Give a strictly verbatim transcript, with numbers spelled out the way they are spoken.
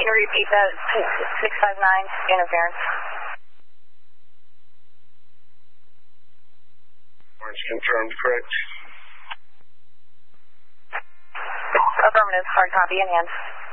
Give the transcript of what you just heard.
you repeat that? six five nine, interference. Orange confirmed, correct? Affirmative, hard copy in hand.